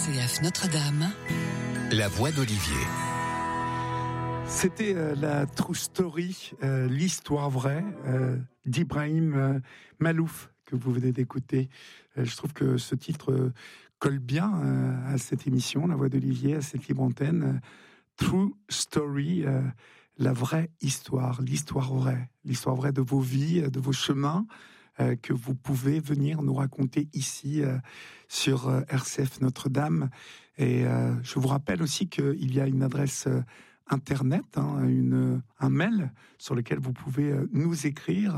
RCF Notre-Dame. La voix d'Olivier. C'était la True Story, l'histoire vraie d'Ibrahim Malouf que vous venez d'écouter. Je trouve que ce titre colle bien à cette émission, La voix d'Olivier, à cette libre antenne. True Story, la vraie histoire, l'histoire vraie de vos vies, de vos chemins, que vous pouvez venir nous raconter ici sur RCF Notre-Dame. Et je vous rappelle aussi qu'il y a une adresse Internet, un mail sur lequel vous pouvez nous écrire,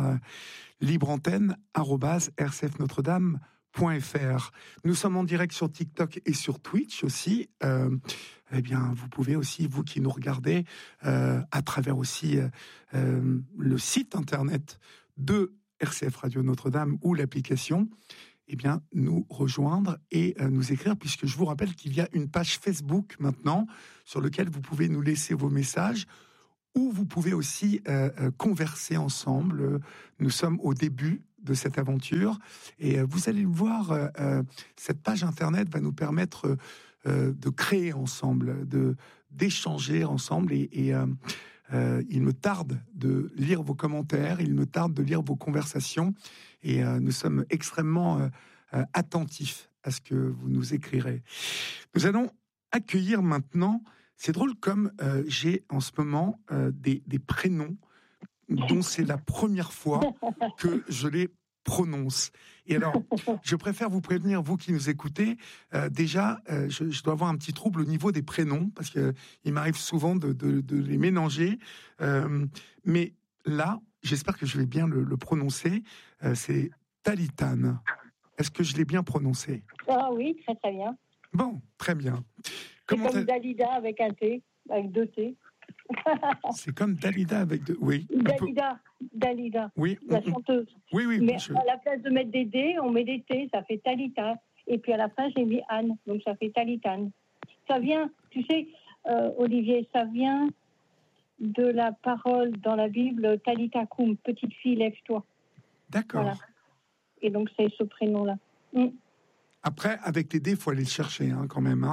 libreantenne@rcfnotredame.fr. Nous sommes en direct sur TikTok et sur Twitch aussi. Eh bien, vous pouvez aussi, vous qui nous regardez, à travers aussi le site Internet de RCF Radio Notre-Dame ou l'application, eh bien, nous rejoindre et nous écrire, puisque je vous rappelle qu'il y a une page Facebook maintenant sur laquelle vous pouvez nous laisser vos messages, ou vous pouvez aussi converser ensemble. Nous sommes au début de cette aventure et vous allez le voir, cette page Internet va nous permettre de créer ensemble, d'échanger ensemble et il me tarde de lire vos commentaires, il me tarde de lire vos conversations et nous sommes extrêmement attentifs à ce que vous nous écrirez. Nous allons accueillir maintenant, c'est drôle comme j'ai en ce moment des prénoms dont c'est la première fois que je les prononce. Et alors, je préfère vous prévenir, vous qui nous écoutez, déjà, je dois avoir un petit trouble au niveau des prénoms, parce que il m'arrive souvent de les mélanger. Mais là, j'espère que je vais bien le prononcer. C'est Talitane. Est-ce que je l'ai bien prononcé ? Ah oui, très très bien. Bon, très bien. C'est comme Dalida avec un T, avec deux T. C'est comme Dalida avec deux... Oui. Dalida. Oui. La chanteuse. Oui. Mais à la place de mettre des D, on met des T, ça fait Talita. Et puis à la fin, j'ai mis Anne, donc ça fait Talitane. Ça vient, tu sais, Olivier, ça vient de la parole dans la Bible, Talita Koum, petite fille, lève-toi. D'accord. Voilà. Et donc c'est ce prénom-là. Après, avec les D, il faut aller le chercher quand même.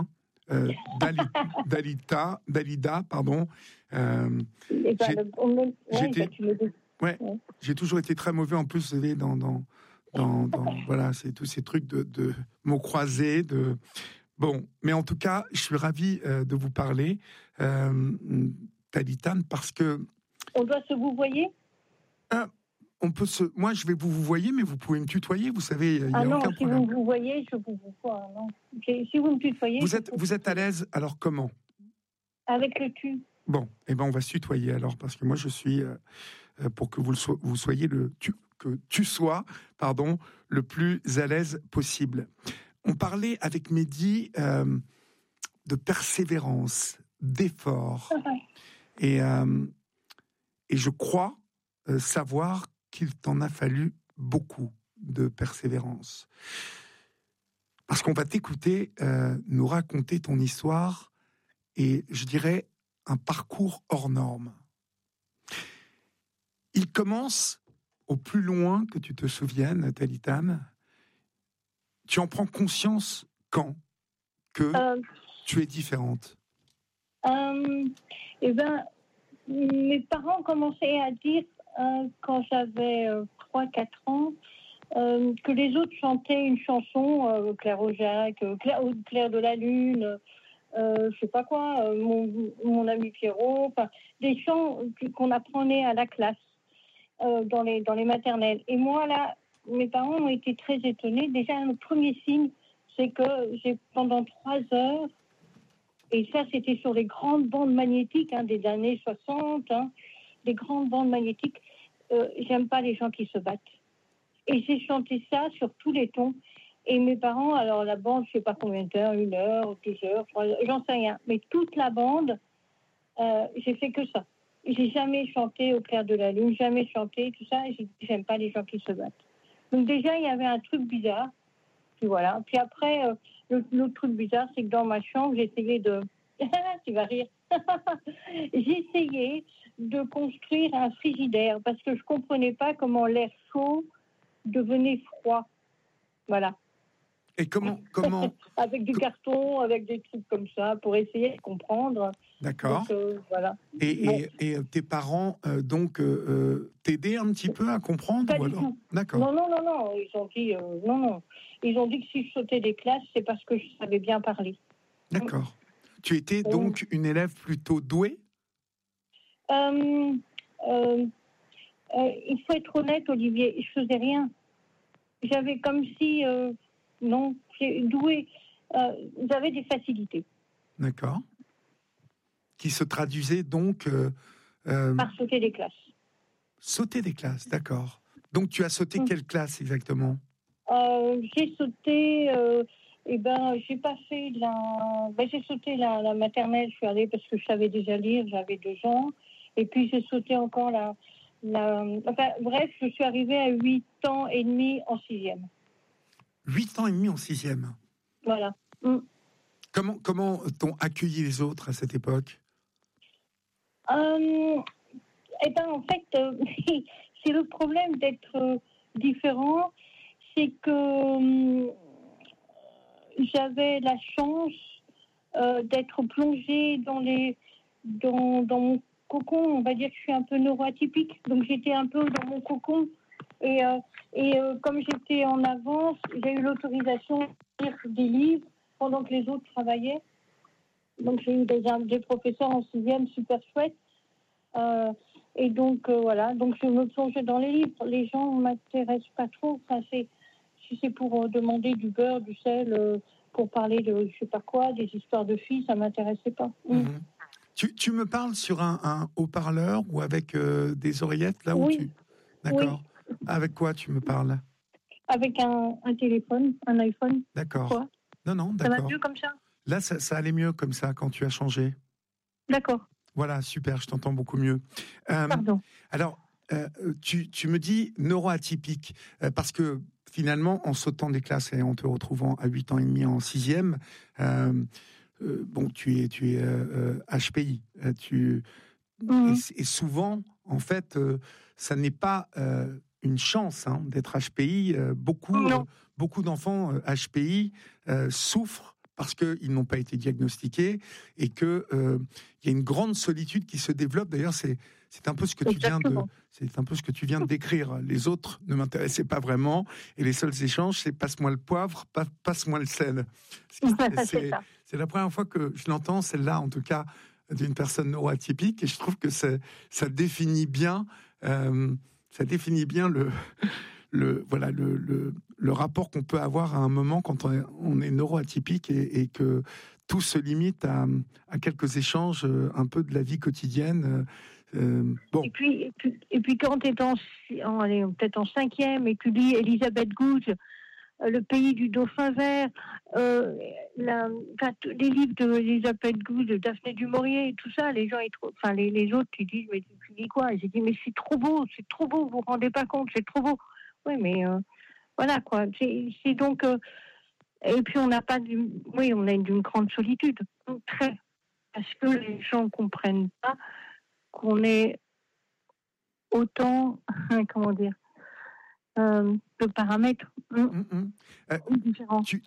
Dalida, pardon. J'ai toujours été très mauvais en plus, vous savez, dans voilà, c'est tous ces trucs de mots croisés, bon. Mais en tout cas, je suis ravi de vous parler, Talitane, parce que on doit se vouvoyer. Moi, je vais vous voyer, mais vous pouvez me tutoyer, vous savez, il n'y a aucun problème. Si vous me voyez, je vous vois. Non. Si vous me tutoyez... Vous êtes à l'aise, alors comment ? Avec le tu. Bon, eh ben on va se tutoyer alors, parce que moi je suis, pour que vous soyez le plus à l'aise possible. On parlait avec Mehdi de persévérance, d'effort. Et je crois savoir qu'il t'en a fallu beaucoup de persévérance. Parce qu'on va t'écouter nous raconter ton histoire et, je dirais, un parcours hors norme. Il commence au plus loin que tu te souviennes, Talitane. Tu en prends conscience quand que tu es différente ? Eh bien, mes parents commençaient à dire, quand j'avais 3-4 ans, que les autres chantaient une chanson, Claire Aujac, Claire de la Lune, je sais pas quoi, mon ami Pierrot, des chants qu'on apprenait à la classe, dans les maternelles. Et moi, là, mes parents ont été très étonnés. Déjà, le premier signe, c'est que j'ai, pendant 3 heures, et ça, c'était sur les grandes bandes magnétiques des années 60, des grandes bandes magnétiques. J'aime pas les gens qui se battent. Et j'ai chanté ça sur tous les tons. Et mes parents, alors la bande, je sais pas combien d'heures, 1 heure, 2 heures, 3 heures, j'en sais rien. Mais toute la bande, j'ai fait que ça. J'ai jamais chanté au clair de la lune, jamais chanté, tout ça. Et j'ai dit, j'aime pas les gens qui se battent. Donc déjà, il y avait un truc bizarre. Puis voilà. Puis après, l'autre truc bizarre, c'est que dans ma chambre, j'essayais de... tu vas rire. J'essayais de construire un frigidaire parce que je comprenais pas comment l'air chaud devenait froid. Voilà. Et comment avec du carton, avec des trucs comme ça, pour essayer de comprendre. D'accord. Donc, voilà. Et tes parents, t'aidaient un petit peu à comprendre Pas ou du alors tout. D'accord. Non. Ils ont dit non. Ils ont dit que si je sautais des classes, c'est parce que je savais bien parler. D'accord. Tu étais donc une élève plutôt douée? Il faut être honnête, Olivier, je faisais rien. J'avais comme si, non, douée. J'avais des facilités. D'accord. Qui se traduisait donc Par sauter des classes. Sauter des classes, d'accord. Donc tu as sauté quelle classe exactement? J'ai sauté. J'ai pas fait j'ai sauté la maternelle. Je suis allée parce que je savais déjà lire. J'avais 2 ans. Et puis j'ai sauté encore bref, je suis arrivée à 8 ans et demi en 6e. 8 ans et demi en 6e. Voilà. Comment t'ont accueilli les autres à cette époque? En fait, c'est le problème d'être différent, c'est que j'avais la chance d'être plongée dans mon cocon. On va dire que je suis un peu neuroatypique, donc j'étais un peu dans mon cocon. Et comme j'étais en avance, j'ai eu l'autorisation de lire des livres pendant que les autres travaillaient. Donc j'ai eu des professeurs en 6e super chouettes. Et donc voilà, donc je me plongeais dans les livres. Les gens ne m'intéressent pas trop. Enfin, si c'est pour demander du beurre, du sel, pour parler de je sais pas quoi, des histoires de filles, ça m'intéressait pas. Mmh. Tu me parles sur un haut-parleur ou avec des oreillettes là où Oui. D'accord. Oui. Avec quoi tu me parles? Avec un téléphone, un iPhone. D'accord. Quoi? Non, Ça d'accord. va mieux comme ça? Là, ça allait mieux comme ça quand tu as changé. D'accord. Voilà, super, je t'entends beaucoup mieux. Pardon. Alors, tu me dis neuroatypique, parce que finalement, en sautant des classes et en te retrouvant à 8 ans et demi en 6e, tu es HPI. Et souvent, en fait, ça n'est pas une chance d'être HPI. Beaucoup d'enfants HPI souffrent parce qu'ils n'ont pas été diagnostiqués et qu'il y a une grande solitude qui se développe. D'ailleurs, c'est un peu ce que tu viens de décrire. Les autres ne m'intéressaient pas vraiment et les seuls échanges, c'est passe-moi le poivre, passe-moi le sel. C'est la première fois que je l'entends, celle-là en tout cas, d'une personne neuroatypique, et je trouve que ça définit bien le rapport qu'on peut avoir à un moment quand on est neuroatypique et que tout se limite à quelques échanges un peu de la vie quotidienne. Bon. Et puis quand tu es peut-être en 5e et tu lis Elisabeth Gouge, Le pays du dauphin vert, les livres d'Elisabeth Gouge, de Daphné du Maurier, tout ça, les gens, les autres, ils disent, mais tu lis quoi? J'ai dit, mais c'est trop beau, vous vous rendez pas compte, c'est trop beau. Oui, mais voilà, quoi. C'est donc... et puis on a une grande solitude, très, parce que les gens ne comprennent pas qu'on est autant, comment dire, de paramètres différents. Tu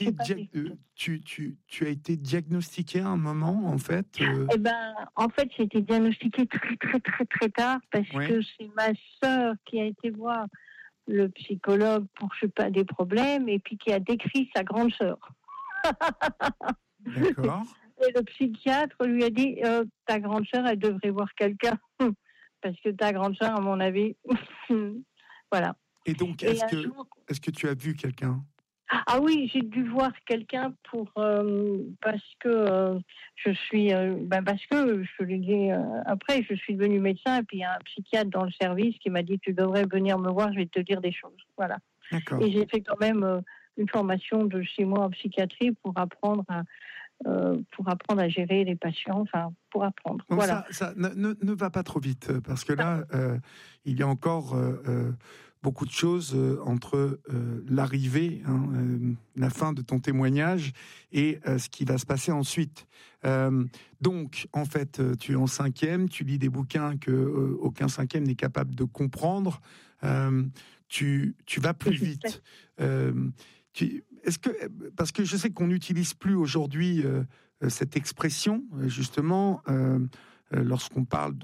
as été diagnostiqué à un moment, en fait En fait, j'ai été diagnostiquée très, très, très, très tard parce que c'est ma sœur qui a été voir le psychologue pour, je sais pas, des problèmes et puis qui a décrit sa grande sœur. D'accord. Et le psychiatre lui a dit ta grande sœur, elle devrait voir quelqu'un parce que ta grande sœur, à mon avis, voilà. Et donc, est-ce que tu as vu quelqu'un? Ah oui, j'ai dû voir quelqu'un parce que je suis, parce que je l'ai dit après, je suis devenue médecin et puis il y a un psychiatre dans le service qui m'a dit tu devrais venir me voir, je vais te dire des choses, voilà. D'accord. Et j'ai fait quand même une formation de 6 mois en psychiatrie pour apprendre à gérer les patients, enfin pour apprendre. Donc voilà. Ça ne va pas trop vite parce que là, il y a encore beaucoup de choses entre l'arrivée, la fin de ton témoignage et ce qui va se passer ensuite. Donc, en fait, tu es en 5e, tu lis des bouquins que aucun 5e n'est capable de comprendre. Tu vas plus vite. est-ce que, parce que je sais qu'on n'utilise plus aujourd'hui cette expression, justement, lorsqu'on parle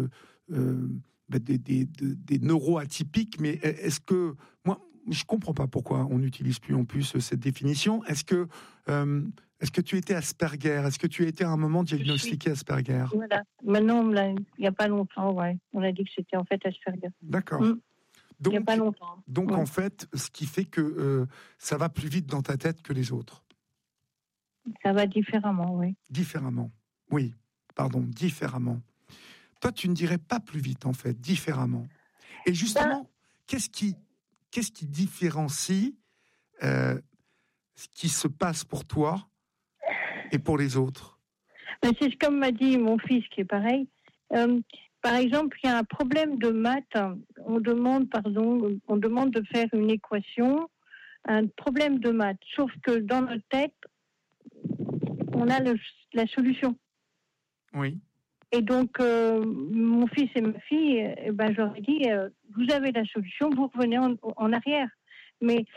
des neuroatypiques, mais est-ce que, moi, je comprends pas pourquoi on n'utilise plus en plus cette définition. Est-ce que tu étais Asperger? Est-ce que tu as été à un moment diagnostiqué Asperger? Voilà. Maintenant, il n'y a pas longtemps, ouais. On a dit que c'était en fait Asperger. D'accord. Donc, il n'y a pas longtemps. Donc, en fait, ce qui fait que ça va plus vite dans ta tête que les autres. Ça va différemment, oui. Différemment. Oui, pardon, différemment. Toi, tu ne dirais pas plus vite, en fait, différemment. Et justement, qu'est-ce qui différencie ce qui se passe pour toi et pour les autres? C'est comme m'a dit mon fils, qui est pareil. Par exemple, il y a un problème de maths. On demande de faire une équation, un problème de maths. Sauf que dans notre tête, on a la solution. Oui. Et donc, mon fils et ma fille, j'aurais dit, vous avez la solution, vous revenez en arrière. Mais